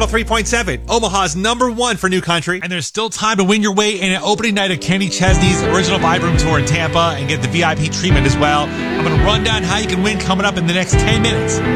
103.7, Omaha's #1 for new country. And there's still time to win your way in an opening night of Kenny Chesney's original Vibe Room tour in Tampa and get the VIP treatment as well. I'm going to run down how you can win coming up in the next 10 minutes.